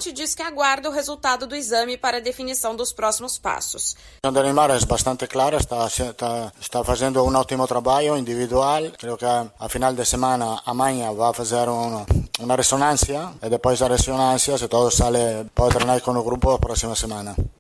Belotti diz que aguarda o resultado do exame para a definição dos próximos passos. A de Neymar é bastante clara, está fazendo um ótimo trabalho individual. Creio que a final de semana, amanhã, vai fazer uma ressonância e depois da ressonância, se tudo sale, pode treinar com o grupo a próxima semana.